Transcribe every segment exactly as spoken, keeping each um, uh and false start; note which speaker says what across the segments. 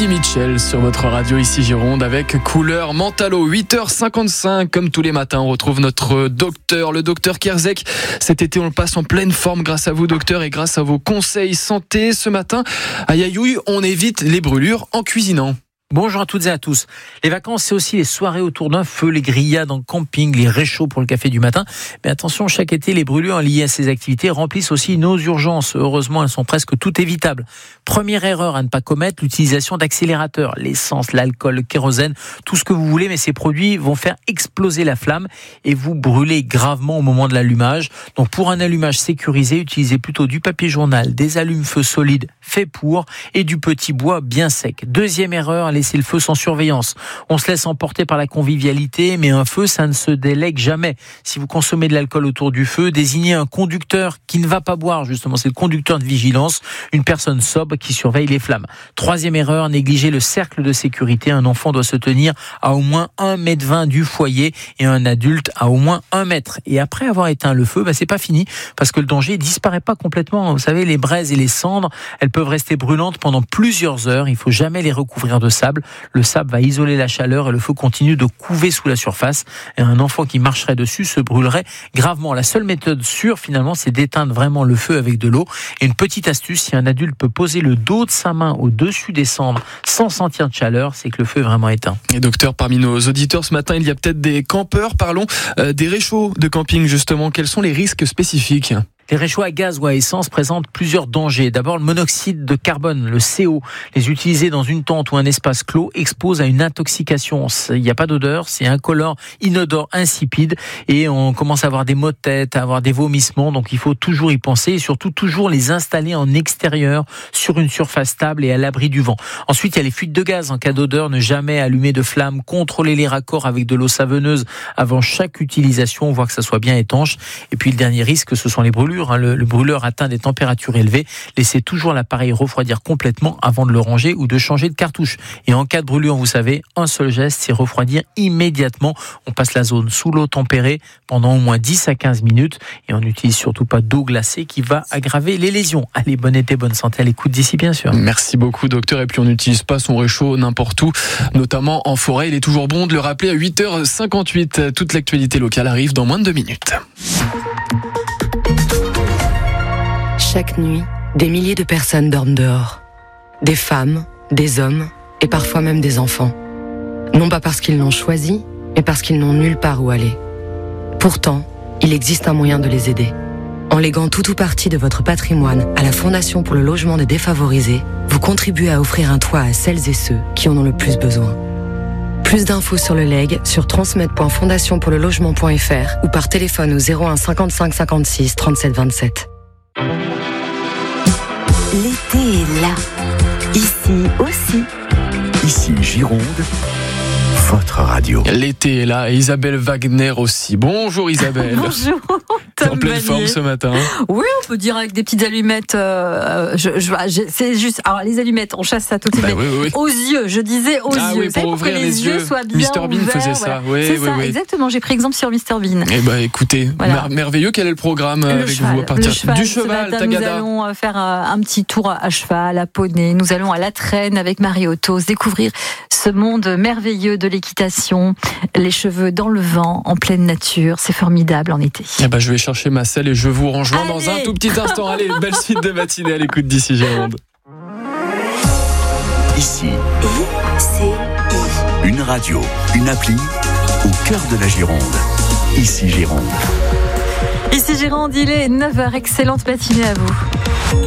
Speaker 1: Eddie Mitchell sur votre radio ici Gironde avec Couleur Mentalo. huit heures cinquante-cinq, comme tous les matins, on retrouve notre docteur, le docteur Kierzek. Cet été, on le passe en pleine forme grâce à vous, docteur, et grâce à vos conseils santé. Ce matin, à Yayoui, on évite les brûlures en cuisinant.
Speaker 2: Bonjour à toutes et à tous. Les vacances, c'est aussi les soirées autour d'un feu, les grillades en camping, les réchauds pour le café du matin. Mais attention, chaque été, les brûlures liées à ces activités remplissent aussi nos urgences. Heureusement, elles sont presque toutes évitables. Première erreur à ne pas commettre, l'utilisation d'accélérateurs, l'essence, l'alcool, le kérosène, tout ce que vous voulez, mais ces produits vont faire exploser la flamme et vous brûler gravement au moment de l'allumage. Donc pour un allumage sécurisé, utilisez plutôt du papier journal, des allumes-feu solides faits pour et du petit bois bien sec. Deuxième erreur, laisser le feu sans surveillance. On se laisse emporter par la convivialité, mais un feu, ça ne se délègue jamais. Si vous consommez de l'alcool autour du feu, désignez un conducteur qui ne va pas boire, justement. C'est le conducteur de vigilance, une personne sobre qui surveille les flammes. Troisième erreur, négliger le cercle de sécurité. Un enfant doit se tenir à au moins un mètre vingt du foyer et un adulte à au moins un mètre. Et après avoir éteint le feu, bah, c'est pas fini, parce que le danger disparaît pas complètement. Vous savez, les braises et les cendres, elles peuvent rester brûlantes pendant plusieurs heures. Il faut jamais les recouvrir de sable. Le sable va isoler la chaleur et le feu continue de couver sous la surface. Et un enfant qui marcherait dessus se brûlerait gravement. La seule méthode sûre, finalement, c'est d'éteindre vraiment le feu avec de l'eau. Et une petite astuce, si un adulte peut poser le dos de sa main au-dessus des cendres sans sentir de chaleur, c'est que le feu est vraiment éteint.
Speaker 1: Et docteur, parmi nos auditeurs ce matin, il y a peut-être des campeurs. Parlons euh, des réchauds de camping, justement. Quels sont les risques spécifiques ?
Speaker 2: Les réchauds à gaz ou à essence présentent plusieurs dangers. D'abord, le monoxyde de carbone, le C O. Les utiliser dans une tente ou un espace clos expose à une intoxication. Il n'y a pas d'odeur, c'est incolore, inodore, insipide. Et on commence à avoir des maux de tête, à avoir des vomissements. Donc il faut toujours y penser et surtout toujours les installer en extérieur, sur une surface stable et à l'abri du vent. Ensuite, il y a les fuites de gaz. En cas d'odeur, ne jamais allumer de flamme. Contrôler les raccords avec de l'eau savonneuse avant chaque utilisation, voir que ça soit bien étanche. Et puis le dernier risque, ce sont les brûlures. Le, le brûleur atteint des températures élevées. Laissez toujours l'appareil refroidir complètement avant de le ranger ou de changer de cartouche. Et en cas de brûlure, vous savez, un seul geste, c'est refroidir immédiatement. On passe la zone sous l'eau tempérée pendant au moins dix à quinze minutes et on n'utilise surtout pas d'eau glacée qui va aggraver les lésions. Allez, bonne été, bonne santé à l'écoute d'ici, bien sûr.
Speaker 1: Merci beaucoup, docteur. Et puis on n'utilise pas son réchaud n'importe où, notamment en forêt. Il est toujours bon de le rappeler à huit heures cinquante-huit. Toute l'actualité locale arrive dans moins de deux minutes.
Speaker 3: Chaque nuit, des milliers de personnes dorment dehors. Des femmes, des hommes et parfois même des enfants. Non pas parce qu'ils l'ont choisi, mais parce qu'ils n'ont nulle part où aller. Pourtant, il existe un moyen de les aider. En léguant tout ou partie de votre patrimoine à la Fondation pour le logement des défavorisés, vous contribuez à offrir un toit à celles et ceux qui en ont le plus besoin. Plus d'infos sur le legs sur transmed point fondation pour le logement point f r ou par téléphone au zéro un cinquante-cinq cinquante-six trente-sept vingt-sept.
Speaker 4: L'été est là. Ici aussi.
Speaker 5: Ici Gironde, votre radio.
Speaker 1: L'été est là et Isabelle Wagner aussi. Bonjour Isabelle.
Speaker 6: Bonjour.
Speaker 1: T'es en pleine forme ce matin.
Speaker 6: Oui, on peut dire avec des petites allumettes. Euh, je, je, je, c'est juste. Alors les allumettes, on chasse ça tout de suite.
Speaker 1: Bah, oui, oui.
Speaker 6: Aux yeux, je disais aux
Speaker 1: ah,
Speaker 6: yeux.
Speaker 1: Oui, pour, pour ouvrir
Speaker 6: que les, les yeux, yeux soient bien
Speaker 1: Mister Bean
Speaker 6: ouverts,
Speaker 1: faisait
Speaker 6: voilà.
Speaker 1: ça. Oui,
Speaker 6: c'est
Speaker 1: oui,
Speaker 6: ça,
Speaker 1: oui.
Speaker 6: exactement. J'ai pris exemple sur Mister Bean.
Speaker 1: Eh ben, écoutez,
Speaker 6: voilà.
Speaker 1: mer- merveilleux. Quel est le programme
Speaker 6: le
Speaker 1: avec
Speaker 6: cheval,
Speaker 1: vous à partir
Speaker 6: le cheval,
Speaker 1: du cheval,
Speaker 6: matin,
Speaker 1: Tagada.
Speaker 6: Nous allons faire un petit tour à cheval, à poney. Nous allons à la traîne avec Marie-Autos, découvrir ce monde merveilleux de l'équitation, les cheveux dans le vent, en pleine nature. C'est formidable en été.
Speaker 1: Eh ben, je vais chercher ma selle et je vous rejoins
Speaker 6: Allez.
Speaker 1: dans un tout petit instant. Allez, une belle suite de matinée à l'écoute d'ici Gironde.
Speaker 5: Ici,
Speaker 4: I-C-I.
Speaker 5: une radio, une appli au cœur de la Gironde. Ici Gironde.
Speaker 6: Ici Gironde, il est neuf heures. Excellente matinée à vous.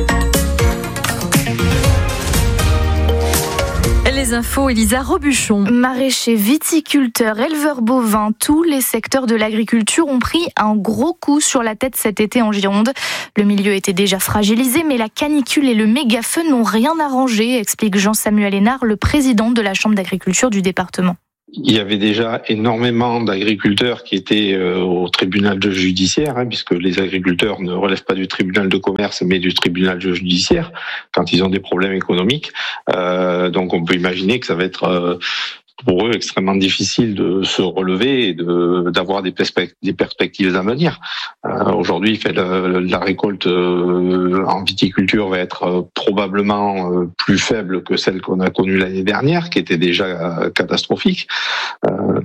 Speaker 6: Les infos, Elisa Robuchon.
Speaker 7: Maraîchers, viticulteurs, éleveurs bovins, tous les secteurs de l'agriculture ont pris un gros coup sur la tête cet été en Gironde. Le milieu était déjà fragilisé, mais la canicule et le méga-feu n'ont rien arrangé, explique Jean-Samuel Hénard, le président de la Chambre d'agriculture du département.
Speaker 8: Il y avait déjà énormément d'agriculteurs qui étaient euh, au tribunal de judiciaire, hein, puisque les agriculteurs ne relèvent pas du tribunal de commerce, mais du tribunal de judiciaire, quand ils ont des problèmes économiques. Euh, donc on peut imaginer que ça va être... Euh, pour eux extrêmement difficile de se relever et de, d'avoir des, perspectives, des perspectives à venir. Euh, aujourd'hui, fait le, la récolte euh, en viticulture va être euh, probablement euh, plus faible que celle qu'on a connue l'année dernière, qui était déjà euh, catastrophique. Euh,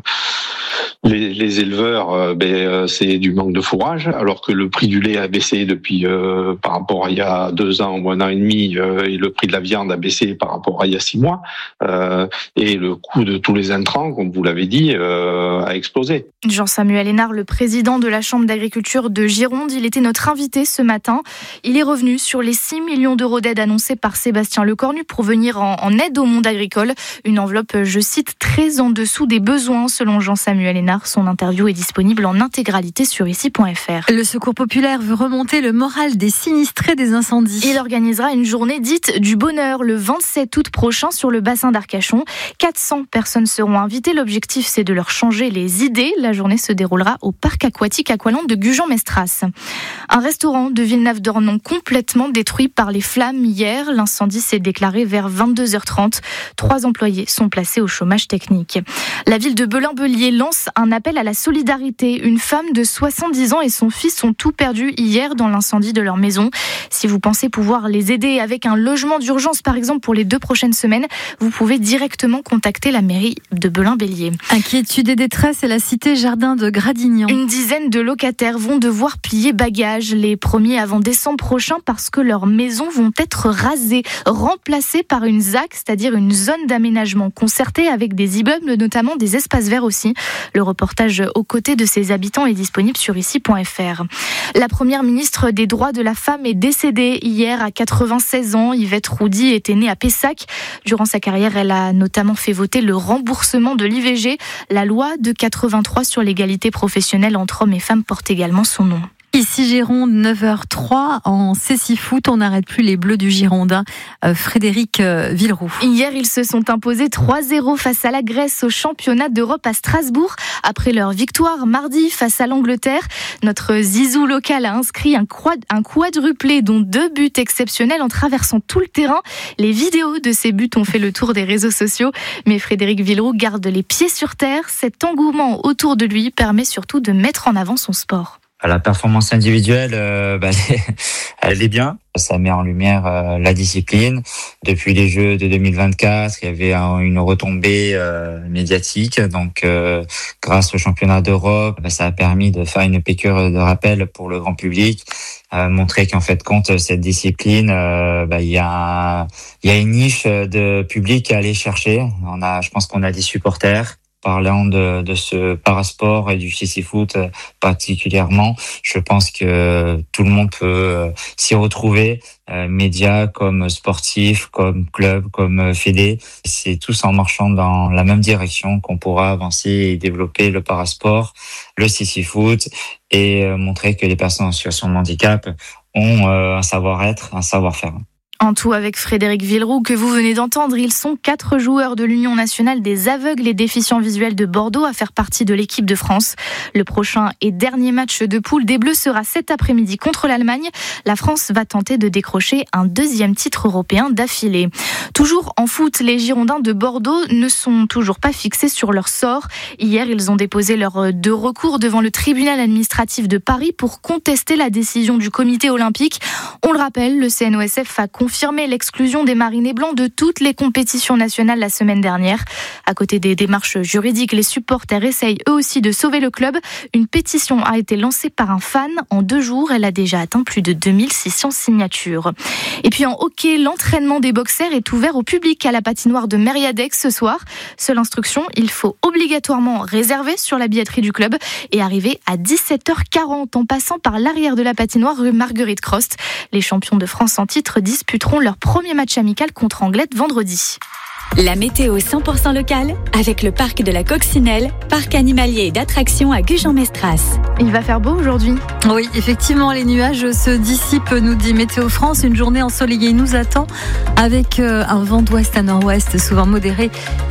Speaker 8: Les, les éleveurs, euh, ben, euh, c'est du manque de fourrage, alors que le prix du lait a baissé depuis euh, par rapport à il y a deux ans ou un an et demi, euh, et le prix de la viande a baissé par rapport à il y a six mois, euh, et le coût de tous les intrants, comme vous l'avez dit, euh, a explosé.
Speaker 7: Jean-Samuel Hénard, le président de la Chambre d'agriculture de Gironde, il était notre invité ce matin. Il est revenu sur les six millions d'euros d'aide annoncés par Sébastien Lecornu pour venir en, en aide au monde agricole. Une enveloppe, je cite, très en dessous des besoins, selon Jean-Samuel Hénard. Son interview est disponible en intégralité sur ici point f r.
Speaker 6: Le Secours populaire veut remonter le moral des sinistrés des incendies.
Speaker 7: Il organisera une journée dite du bonheur le vingt-sept août prochain sur le bassin d'Arcachon. quatre cents personnes seront invitées. L'objectif, c'est de leur changer les idées. La journée se déroulera au parc aquatique Aqualand de Gujan-Mestras. Un restaurant de Villeneuve-d'Ornon complètement détruit par les flammes hier. L'incendie s'est déclaré vers vingt-deux heures trente. Trois employés sont placés au chômage technique. La ville de Belin-Bellier lance un appel à la solidarité. Une femme de soixante-dix ans et son fils ont tout perdu hier dans l'incendie de leur maison. Si vous pensez pouvoir les aider avec un logement d'urgence, par exemple, pour les deux prochaines semaines, vous pouvez directement contacter la mairie de Belin-Bellier.
Speaker 6: Inquiétude et détresse et la cité Jardin de Gradignan.
Speaker 7: Une dizaine de locataires vont devoir plier bagages, les premiers avant décembre prochain, parce que leurs maisons vont être rasées, remplacées par une Z A C, c'est-à-dire une zone d'aménagement concertée avec des immeubles, notamment des espaces verts aussi. Le reportage aux côtés de ses habitants est disponible sur ici point f r. La première ministre des droits de la femme est décédée hier à quatre-vingt-seize ans. Yvette Roudy était née à Pessac. Durant sa carrière, elle a notamment fait voter le remboursement de l'I V G. La loi de quatre-vingt-trois sur l'égalité professionnelle entre hommes et femmes porte également son nom.
Speaker 6: Ici Gironde, neuf heures trois en Cécifoot, on n'arrête plus les Bleus du Girondin, euh, Frédéric euh, Villeroux.
Speaker 7: Hier, ils se sont imposés trois zéro face à la Grèce au championnat d'Europe à Strasbourg. Après leur victoire mardi face à l'Angleterre, notre Zizou local a inscrit un, quad, un quadruplé dont deux buts exceptionnels en traversant tout le terrain. Les vidéos de ces buts ont fait le tour des réseaux sociaux, mais Frédéric Villeroux garde les pieds sur terre. Cet engouement autour de lui permet surtout de mettre en avant son sport.
Speaker 9: La performance individuelle, euh, bah, elle est bien. Ça met en lumière euh, la discipline. Depuis les Jeux de deux mille vingt-quatre, il y avait un, une retombée euh, médiatique. Donc, euh, grâce au championnat d'Europe, bah, ça a permis de faire une piqûre de rappel pour le grand public, euh, montrer qu'en fait, compte cette discipline, euh, bah, il y a, il y a une niche de public à aller chercher. On a, je pense qu'on a des supporters. Parlant de, de ce parasport et du Cécifoot particulièrement, je pense que tout le monde peut s'y retrouver, euh, médias comme sportifs, comme clubs, comme fédés. C'est tous en marchant dans la même direction qu'on pourra avancer et développer le parasport, le Cécifoot et euh, montrer que les personnes en situation de handicap ont euh, un savoir-être, un savoir-faire.
Speaker 7: En tout, avec Frédéric Villeroux, que vous venez d'entendre, ils sont quatre joueurs de l'Union nationale des aveugles et déficients visuels de Bordeaux à faire partie de l'équipe de France. Le prochain et dernier match de poule des Bleus sera cet après-midi contre l'Allemagne. La France va tenter de décrocher un deuxième titre européen d'affilée. Toujours en foot, les Girondins de Bordeaux ne sont toujours pas fixés sur leur sort. Hier, ils ont déposé leurs deux recours devant le tribunal administratif de Paris pour contester la décision du comité olympique. On le rappelle, le C N O S F a confirmé l'exclusion des Marinés Blancs de toutes les compétitions nationales la semaine dernière. À côté des démarches juridiques, les supporters essayent eux aussi de sauver le club. Une pétition a été lancée par un fan. En deux jours, elle a déjà atteint plus de deux mille six cents signatures. Et puis en hockey, l'entraînement des boxers est ouvert au public à la patinoire de Mériadex ce soir. Seule instruction, il faut obligatoirement réserver sur la billetterie du club et arriver à dix-sept heures quarante en passant par l'arrière de la patinoire rue Marguerite Crost. Les champions de France en titre disputeront leur premier match amical contre Anglette vendredi.
Speaker 10: La météo cent pour cent locale avec le parc de la Coccinelle, parc animalier et d'attractions à Gujan-Mestras.
Speaker 7: Il va faire beau aujourd'hui.
Speaker 6: Oui, effectivement, les nuages se dissipent, nous dit Météo France. Une journée ensoleillée nous attend avec un vent d'ouest à nord-ouest, souvent modéré.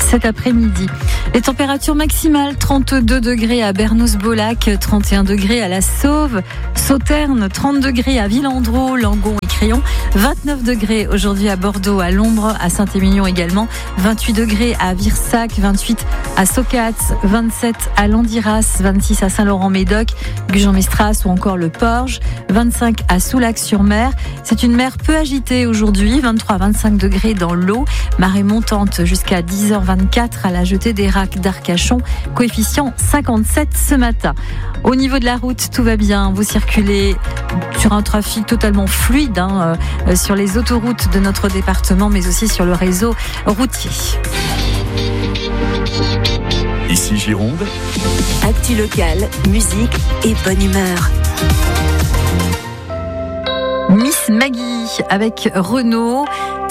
Speaker 6: cet après-midi. Les températures maximales, trente-deux degrés à Bernos-Bolac, trente et un degrés à La Sauve, Sauternes, trente degrés à Villandreau, Langon et Crayon, vingt-neuf degrés aujourd'hui à Bordeaux, à l'Ombre, à Saint-Émilion également, vingt-huit degrés à Virsac, vingt-huit à Socats, vingt-sept à Landiras, vingt-six à Saint-Laurent-Médoc, Gujan-Mestras ou encore le Porge, vingt-cinq à Soulac-sur-Mer. C'est une mer peu agitée aujourd'hui, vingt-trois à vingt-cinq degrés dans l'eau, marée montante jusqu'à dix heures vingt-quatre à la jetée des Racs d'Arcachon, coefficient cinquante-sept ce matin. Au niveau de la route, tout va bien, vous circulez sur un trafic totalement fluide hein, euh, sur les autoroutes de notre département, mais aussi sur le réseau routier.
Speaker 5: Ici Gironde.
Speaker 4: Actu locale, musique et bonne humeur.
Speaker 6: Miss Maggie avec Renaud.